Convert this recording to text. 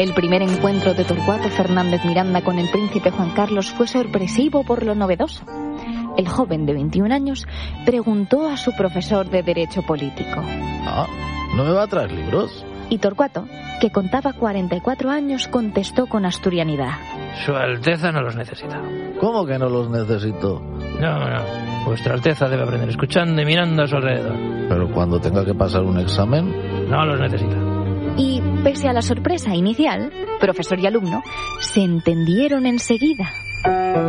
El primer encuentro de Torcuato Fernández Miranda con el príncipe Juan Carlos fue sorpresivo por lo novedoso. El joven de 21 años preguntó a su profesor de Derecho Político: ¿no me va a traer libros? Y Torcuato, que contaba 44 años, contestó con asturianidad: Su Alteza no los necesita. ¿Cómo que no los necesito? No. Vuestra Alteza debe aprender escuchando y mirando a su alrededor. Pero cuando tenga que pasar un examen... No los necesita. Y pese a la sorpresa inicial, profesor y alumno se entendieron enseguida.